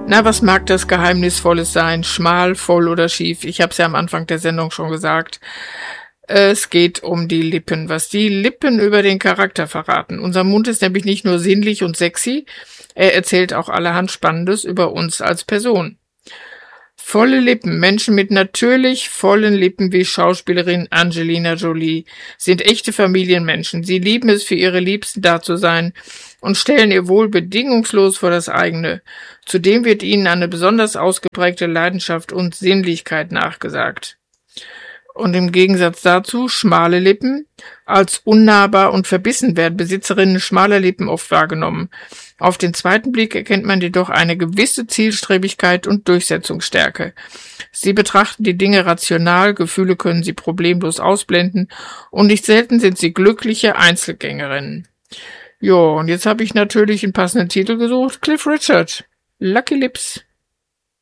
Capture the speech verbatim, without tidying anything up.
Na, was mag das Geheimnisvolles sein? Schmal, voll oder schief? Ich habe es ja am Anfang der Sendung schon gesagt. Es geht um die Lippen, was die Lippen über den Charakter verraten. Unser Mund ist nämlich nicht nur sinnlich und sexy, er erzählt auch allerhand Spannendes über uns als Person. Volle Lippen, Menschen mit natürlich vollen Lippen wie Schauspielerin Angelina Jolie sind echte Familienmenschen. Sie lieben es, für ihre Liebsten da zu sein und stellen ihr Wohl bedingungslos vor das eigene. Zudem wird ihnen eine besonders ausgeprägte Leidenschaft und Sinnlichkeit nachgesagt. Und im Gegensatz dazu schmale Lippen. Als unnahbar und verbissen werden Besitzerinnen schmaler Lippen oft wahrgenommen. Auf den zweiten Blick erkennt man jedoch eine gewisse Zielstrebigkeit und Durchsetzungsstärke. Sie betrachten die Dinge rational, Gefühle können sie problemlos ausblenden und nicht selten sind sie glückliche Einzelgängerinnen. Jo, und jetzt habe ich natürlich einen passenden Titel gesucht. Cliff Richard, Lucky Lips.